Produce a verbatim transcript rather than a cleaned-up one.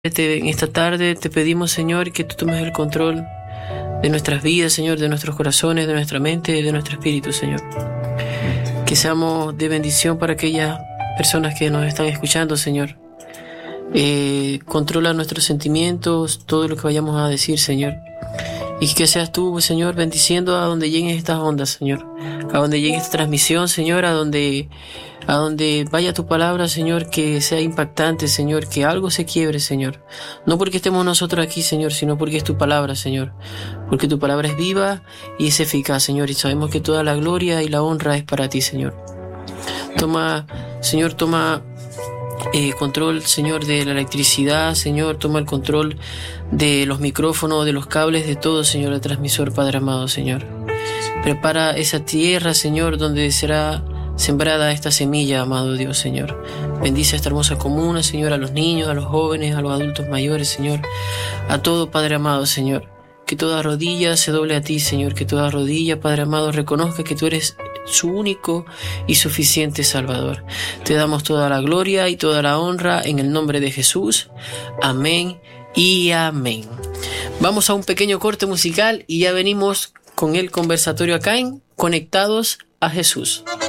Te- en esta tarde te pedimos, Señor, que tú tomes el control de nuestras vidas, Señor, de nuestros corazones, de nuestra mente y de nuestro espíritu, Señor. Que seamos de bendición para aquellas personas que nos están escuchando, Señor. Eh, controla nuestros sentimientos, todo lo que vayamos a decir, Señor. Y que seas tú, Señor, bendiciendo a donde lleguen estas ondas, Señor. A donde llegue esta transmisión, Señor, a donde, a donde vaya tu palabra, Señor, que sea impactante, Señor, que algo se quiebre, Señor. No porque estemos nosotros aquí, Señor, sino porque es tu palabra, Señor. Porque tu palabra es viva y es eficaz, Señor, y sabemos que toda la gloria y la honra es para ti, Señor. Toma, Señor, toma Eh, control, Señor, de la electricidad, Señor, toma el control de los micrófonos, de los cables, de todo, Señor, el transmisor, Padre amado, Señor. Prepara esa tierra, Señor, donde será sembrada esta semilla, amado Dios, Señor. Bendice a esta hermosa comuna, Señor, a los niños, a los jóvenes, a los adultos mayores, Señor, a todo, Padre amado, Señor. Que toda rodilla se doble a ti, Señor, que toda rodilla, Padre amado, reconozca que tú eres su único y suficiente Salvador. Te damos toda la gloria y toda la honra en el nombre de Jesús. Amén y amén. Vamos a un pequeño corte musical y ya venimos con el conversatorio acá en Conectados a Jesús.